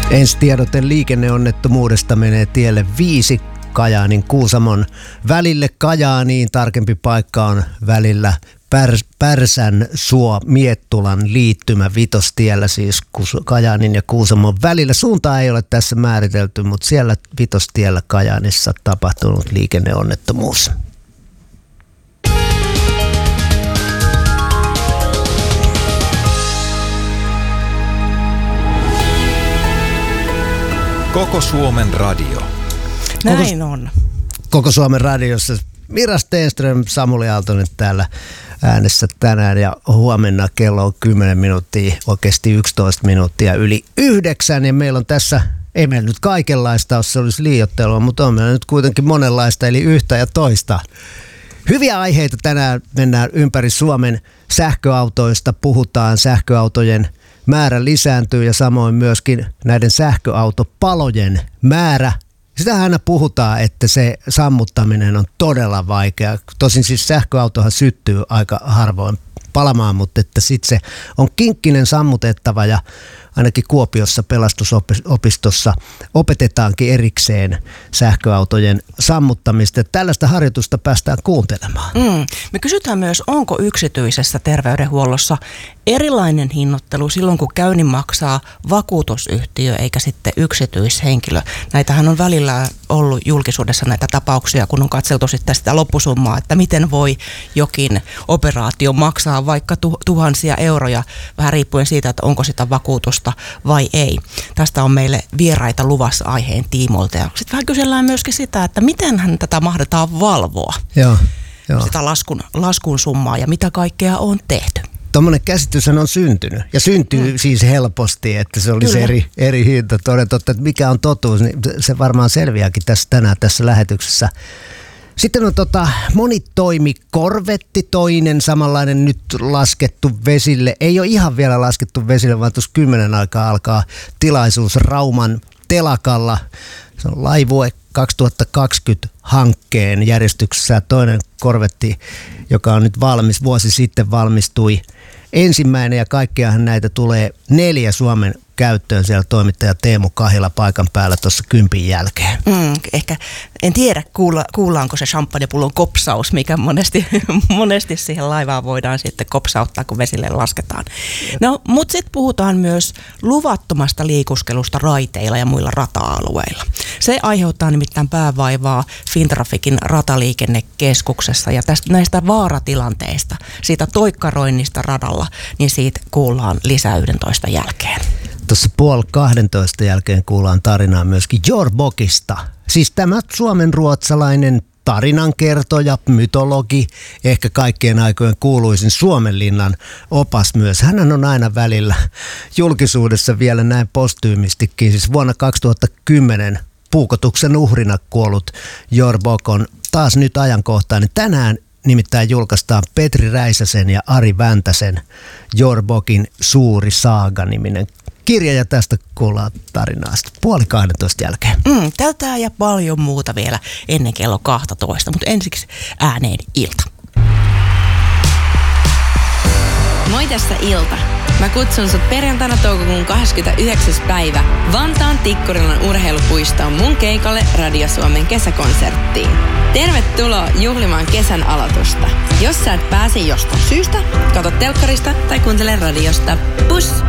Ensi-tiedote liikenneonnettomuudesta menee tielle 5 Kajaanin Kuusamon välille Kajaaniin. Tarkempi paikka on välillä Pärsänsuo-Miettulan liittymä Vitostiellä, siis Kajaanin ja Kuusamon välillä. Suuntaa ei ole tässä määritelty, mutta siellä Vitostiellä Kajaanissa tapahtunut liikenneonnettomuus. Koko Suomen radio. Näin on. Koko Suomen radiossa Mira Stenström, Samuli Aaltonen täällä äänessä tänään ja huomenna kello on 10 minuuttia, oikeasti 11 minuuttia yli 9 ja meillä on tässä, ei meillä nyt kaikenlaista, jos se olisi liioittelua, mutta on meillä nyt kuitenkin monenlaista eli yhtä ja toista. Hyviä aiheita tänään, mennään ympäri Suomen sähköautoista, puhutaan sähköautojen määrä lisääntyy ja samoin myöskin näiden sähköautopalojen määrä. Sitähän aina puhutaan, että se sammuttaminen on todella vaikea. Tosin siis sähköautohan syttyy aika harvoin palamaan, mutta että sitten se on kinkkinen sammutettava ja ainakin Kuopiossa pelastusopistossa opetetaankin erikseen sähköautojen sammuttamista. Tällaista harjoitusta päästään kuuntelemaan. Me kysytään myös, onko yksityisessä terveydenhuollossa erilainen hinnoittelu silloin, kun käynnin maksaa vakuutusyhtiö eikä sitten yksityishenkilö. Näitähän on välillä ollut julkisuudessa näitä tapauksia, kun on katseltu sitten sitä loppusummaa, että miten voi jokin operaatio maksaa vaikka tuhansia euroja, vähän riippuen siitä, että onko sitä vakuutusta vai ei. Tästä on meille vieraita luvassa aiheen tiimoilta. Ja sitten vähän kysellään myöskin sitä, että mitenhän tätä mahdetaan valvoa. Joo. Sitä laskun summaa ja mitä kaikkea on tehty. Tuommoinen käsityshän on syntynyt ja syntyy siis helposti, että se olisi eri hinta. Toden totta, että mikä on totuus, niin se varmaan selviääkin tänään tässä lähetyksessä. Sitten on monitoimikorvetti, toinen samanlainen nyt laskettu vesille. Ei ole ihan vielä laskettu vesille, vaan tuossa 10 aikaa alkaa tilaisuus Rauman telakalla. Se on Laivue 2020-hankkeen järjestyksessä ja toinen korvetti, joka on nyt valmis, vuosi sitten valmistui ensimmäinen ja kaikkiahan näitä tulee 4 Suomen käyttöön siellä toimittaja Teemu Kahila paikan päällä tuossa 10 jälkeen. Ehkä en tiedä, kuullaanko se champagnepullon kopsaus, mikä monesti siihen laivaan voidaan sitten kopsauttaa, kun vesille lasketaan. No, mutta sitten puhutaan myös luvattomasta liikuskelusta raiteilla ja muilla rata-alueilla. Se aiheuttaa nimittäin päävaivaa Fintrafikin rataliikennekeskuksessa ja näistä vaaratilanteista, siitä toikkaroinnista radalla, niin siitä kuullaan lisää 11 jälkeen. Tuossa 11:30 jälkeen kuullaan tarinaa myöskin Jorbokista. Siis tämä suomenruotsalainen tarinankertoja, mytologi, ehkä kaikkien aikojen kuuluisin Suomenlinnan opas myös. Hänhän on aina välillä julkisuudessa vielä näin postyymistikin. Siis vuonna 2010 puukotuksen uhrina kuollut Jorbok on taas nyt ajankohtainen. Tänään nimittäin julkaistaan Petri Räisäsen ja Ari Väntäsen Jorbokin suuri saaga-niminen kirja ja tästä kuullaan tarinaa 11:30 jälkeen. Tältä ja paljon muuta vielä ennen kello 12, mutta ensiksi ääneen Ilta. Moi tässä Ilta. Mä kutsun sut perjantaina toukokuun 29. päivä Vantaan Tikkurilan urheilupuistoon mun keikalle Radio Suomen kesäkonserttiin. Tervetuloa juhlimaan kesän aloitusta. Jos sä et pääse jostain syystä, katso telkkarista tai kuuntele radiosta. Pus!